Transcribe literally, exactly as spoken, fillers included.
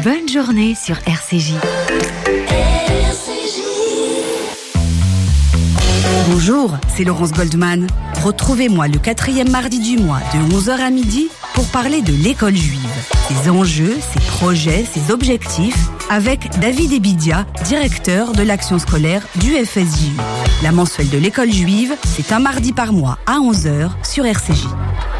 Bonne journée sur R C J. Bonjour, c'est Laurence Goldman. Retrouvez-moi le quatrième mardi du mois de onze heures à midi pour parler de l'école juive, ses enjeux, ses projets, ses objectifs, avec David Ebidia, directeur de l'action scolaire du F S J U. La mensuelle de l'école juive, c'est un mardi par mois à onze heures sur R C J.